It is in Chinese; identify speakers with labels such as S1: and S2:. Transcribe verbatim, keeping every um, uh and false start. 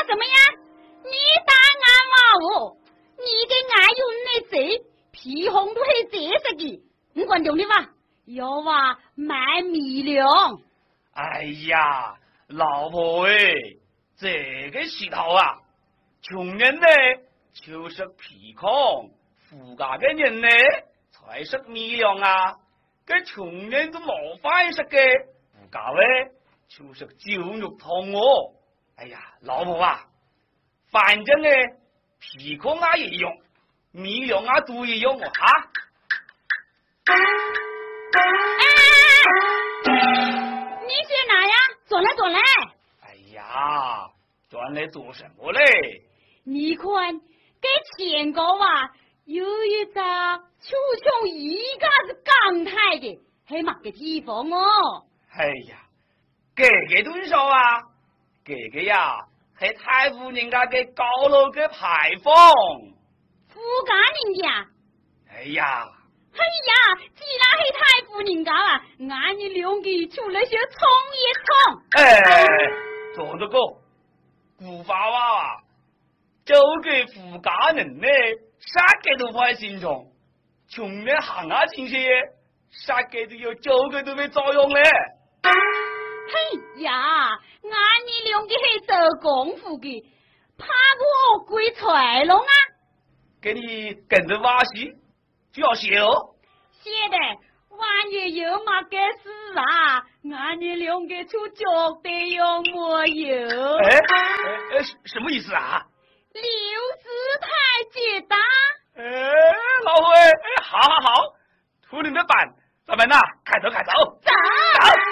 S1: 什么呀？你打俺嘛我，你给俺用那谁皮红都是这色的，你管懂的吧？要话买米粮。
S2: 哎呀，老婆哎，这个石头啊，穷人呢就食皮糠，富家的人呢才食米粮啊。这穷人都冇饭食嘅，富家呢就食酒肉湯哦。哎呀，老婆啊，反正呢皮糠啊也用，米糧啊都一樣哦哈。
S1: 你去哪呀？转来转来。
S2: 哎呀，转来做什么嘞？
S1: 你看，给钱高啊，有一只就像一个是港台的，还嘛个地方哦。
S2: 哎呀，这个多少啊？这个呀，系太夫人家嘅高楼嘅牌坊。
S1: 富家人家。
S2: 哎呀。
S1: 哎呀，既然是太夫人家啊，俺你两个出来些冲一冲。
S2: 哎，做得过，古话话啊，做嘅富家人呢，啥嘅都快心肠，穷人行下钱些，啥嘅都要做嘅都没作用咧。
S1: 嘿呀，俺你两个是做功夫的，怕我鬼财龙啊！
S2: 给你跟着瓦西。就要写哦，
S1: 写的万一有嘛个事啊，俺你两个出脚的有没有？
S2: 哎哎哎，什么意思啊？
S1: 刘师太接答。
S2: 哎，老虎哎，好好好，图你的板，咱们呐，开走开走，
S1: 走。
S2: 走。